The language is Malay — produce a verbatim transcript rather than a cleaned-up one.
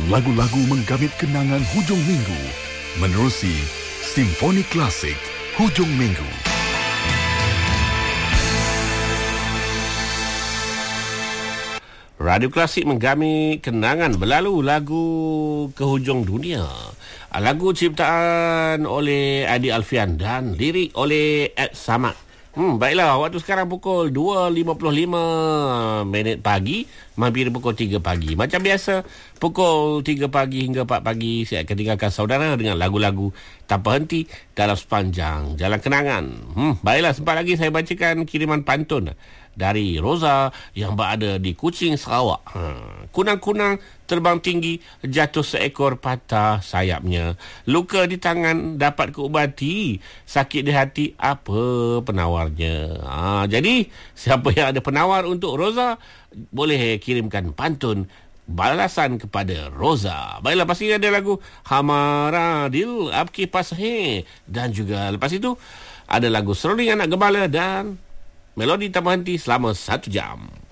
Lagu-lagu menggamit kenangan hujung minggu menerusi Simfoni Klasik Hujung Minggu. Radio Klasik menggamit kenangan berlalu lagu ke hujung dunia. Lagu ciptaan oleh Adi Alfian dan lirik oleh Ed Samad. Hmm, baiklah, waktu sekarang pukul dua lima puluh lima minit pagi, hampir pukul tiga pagi. Macam biasa, pukul tiga pagi hingga empat pagi, saya akan tinggalkan saudara dengan lagu-lagu tanpa henti dalam sepanjang jalan kenangan. Hmm, baiklah, sempat lagi saya bacakan kiriman pantun dari Roza yang berada di Kuching, Sarawak. Ha. Kunang-kunang terbang tinggi, jatuh seekor patah sayapnya. Luka di tangan dapat keubati, sakit di hati apa penawarnya. Ha. Jadi, siapa yang ada penawar untuk Roza, boleh kirimkan pantun balasan kepada Roza. Baiklah, pasti ada lagu Hamara Dil Apki Pashe. Dan juga lepas itu, ada lagu Seruling Anak Gembala dan melodi tanpa henti selama satu jam.